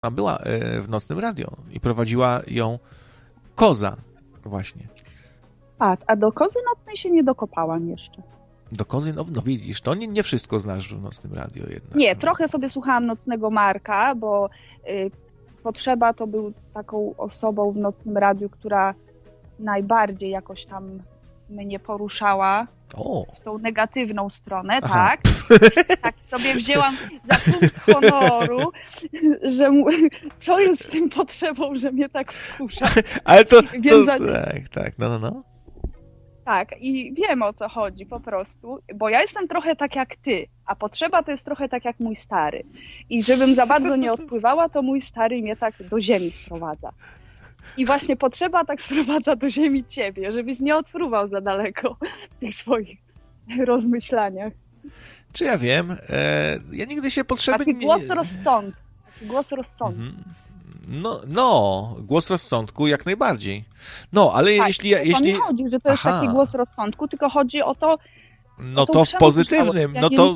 była w Nocnym Radio i prowadziła ją Koza właśnie. A do Kozy Nocnej się nie dokopałam jeszcze. Do Kozy, no widzisz, to nie wszystko znasz w Nocnym Radio jednak. Nie, trochę sobie słuchałam Nocnego Marka, bo Potrzeba to był taką osobą w Nocnym Radiu, która najbardziej jakoś tam mnie poruszała w tą negatywną stronę, tak? Tak sobie wzięłam za punkt honoru, że co jest z tym Potrzebą, że mnie tak wkurza. Ale tak, no. Tak, i wiem, o co chodzi po prostu, bo ja jestem trochę tak jak ty, a Potrzeba to jest trochę tak jak mój stary. I żebym za bardzo nie odpływała, to mój stary mnie tak do ziemi sprowadza. I właśnie Potrzeba tak sprowadza do ziemi ciebie, żebyś nie odpływał za daleko w tych swoich rozmyślaniach. Czy ja wiem? Ja nigdy się Potrzeby Taki głos rozsądku. Głos rozsądku. No, głos rozsądku jak najbardziej. No, ale tak, jeśli... nie chodzi, że to jest taki głos rozsądku, tylko chodzi o to... No to w pozytywnym, ja no to...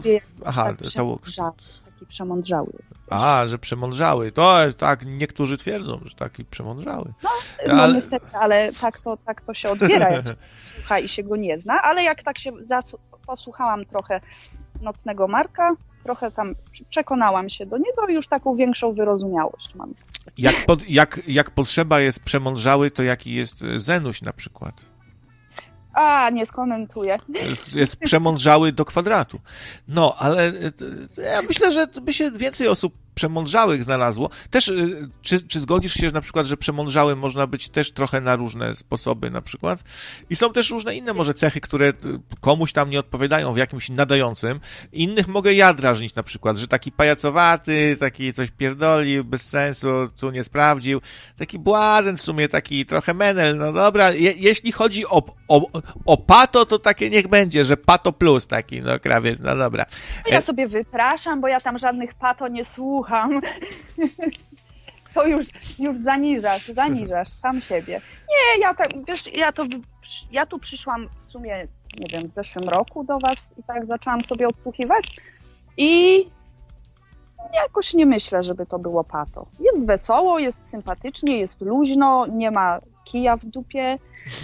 Taki przemądrzały. Że przemądrzały. To tak, niektórzy twierdzą, że taki przemądrzały. No niestety, ale tak to się odbiera, jak się słucha i się go nie zna, ale jak tak się posłuchałam trochę Nocnego Marka, trochę tam przekonałam się do niego i już taką większą wyrozumiałość mam. Jak Potrzeba jest przemądrzały, to jaki jest Zenuś na przykład? Nie skomentuję. Jest przemądrzały do kwadratu. No, ale ja myślę, że by się więcej osób przemądrzałych znalazło. Też, czy zgodzisz się, że na przykład, że przemądrzały można być też trochę na różne sposoby na przykład? I są też różne inne może cechy, które komuś tam nie odpowiadają w jakimś nadającym. Innych mogę ja drażnić na przykład, że taki pajacowaty, taki coś pierdolił, bez sensu, tu nie sprawdził. Taki błazen w sumie, taki trochę menel. No dobra, jeśli chodzi o pato, to takie niech będzie, że pato plus taki, no krawiec, no dobra. Ja sobie wypraszam, bo ja tam żadnych pato nie słucham. To już zaniżasz sam siebie. Nie, ja tu przyszłam w sumie, nie wiem, w zeszłym roku do was i tak zaczęłam sobie odsłuchiwać i jakoś nie myślę, żeby to było pato. Jest wesoło, jest sympatycznie, jest luźno, nie ma kija w dupie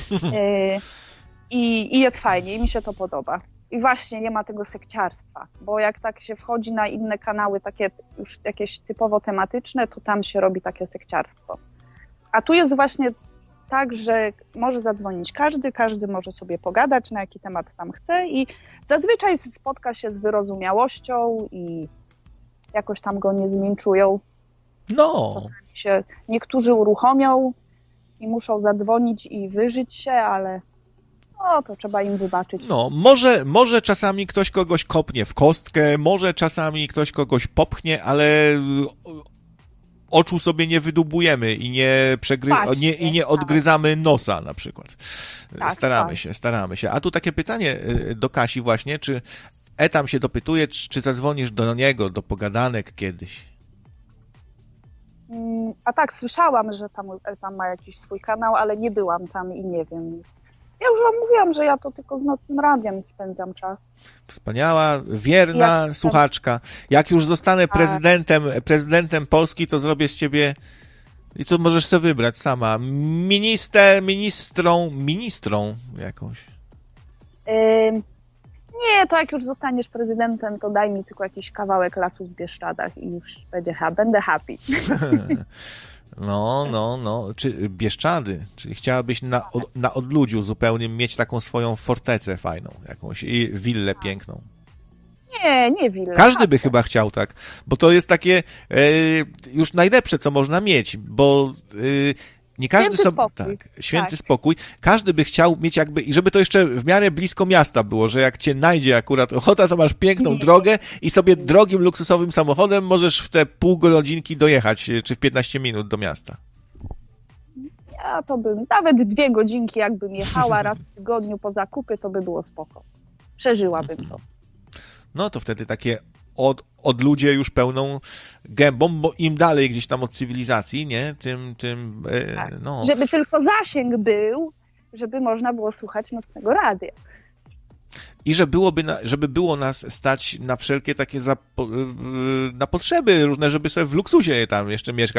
i jest fajnie i mi się to podoba. I właśnie nie ma tego sekciarstwa, bo jak tak się wchodzi na inne kanały, takie już jakieś typowo tematyczne, to tam się robi takie sekciarstwo. A tu jest właśnie tak, że może zadzwonić każdy może sobie pogadać, na jaki temat tam chce i zazwyczaj spotka się z wyrozumiałością i jakoś tam go nie zmięczują. No. Czasami się niektórzy uruchomią i muszą zadzwonić i wyżyć się, ale... to trzeba im wybaczyć. No, może czasami ktoś kogoś kopnie w kostkę, może czasami ktoś kogoś popchnie, ale oczu sobie nie wydubujemy i nie odgryzamy nosa na przykład. Tak, staramy się. A tu takie pytanie do Kasi właśnie, czy Etam się dopytuje, czy zadzwonisz do niego, do pogadanek kiedyś? A tak, słyszałam, że tam ma jakiś swój kanał, ale nie byłam tam i nie wiem. Ja już wam mówiłam, że ja to tylko z Nocnym Radiem spędzam czas. Wspaniała, wierna słuchaczka. Jak już zostanę prezydentem Polski, to zrobię z ciebie, i tu możesz sobie wybrać sama, ministrą jakąś. Nie, to jak już zostaniesz prezydentem, to daj mi tylko jakiś kawałek lasu w Bieszczadach i już będę happy. No. Czy Bieszczady, czyli chciałabyś na odludziu zupełnym mieć taką swoją fortecę fajną, jakąś i willę piękną. Nie willę. Każdy by chyba chciał tak, bo to jest takie już najlepsze, co można mieć, bo nie każdy święty spokój. Każdy by chciał mieć jakby, i żeby to jeszcze w miarę blisko miasta było, że jak cię najdzie akurat ochota, to masz piękną drogę i sobie drogim, luksusowym samochodem możesz w te pół godzinki dojechać, czy w 15 minut do miasta. Ja to bym, nawet 2 godzinki jakbym jechała raz w tygodniu po zakupy, to by było spoko. Przeżyłabym to. No to wtedy takie od ludzie już pełną gębą, bo im dalej gdzieś tam od cywilizacji, nie? Tym no. Żeby tylko zasięg był, żeby można było słuchać Nocnego Radia. I żeby było nas stać na wszelkie takie na potrzeby różne, żeby sobie w luksusie tam jeszcze mieszkać.